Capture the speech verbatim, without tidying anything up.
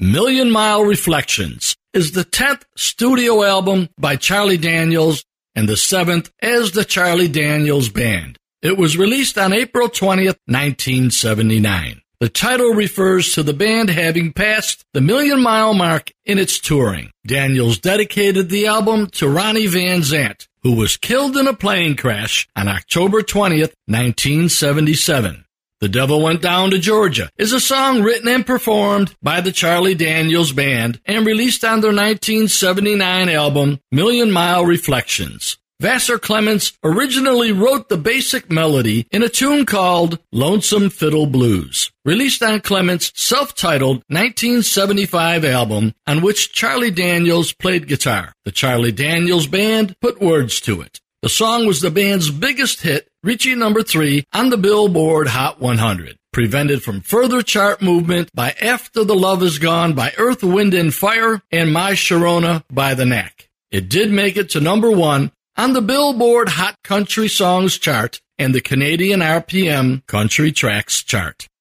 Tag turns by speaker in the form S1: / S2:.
S1: Million Mile Reflections is the tenth studio album by Charlie Daniels and the seventh as the Charlie Daniels Band. It was released on April twentieth, nineteen seventy-nine. The title refers to the band having passed the million mile mark in its touring. Daniels dedicated the album to Ronnie Van Zant, who was killed in a plane crash on October twentieth, nineteen seventy-seven. The Devil Went Down to Georgia is a song written and performed by the Charlie Daniels Band and released on their nineteen seventy-nine album Million Mile Reflections. Vassar Clements originally wrote the basic melody in a tune called Lonesome Fiddle Blues, released on Clements' self-titled nineteen seventy-five album on which Charlie Daniels played guitar. The Charlie Daniels Band put words to it. The song was the band's biggest hit, reaching number three on the Billboard Hot one hundred, prevented from further chart movement by After the Love Is Gone by Earth, Wind and Fire and My Sharona by The Knack. It did make it to number one on the Billboard Hot Country Songs chart and the Canadian R P M Country Tracks chart.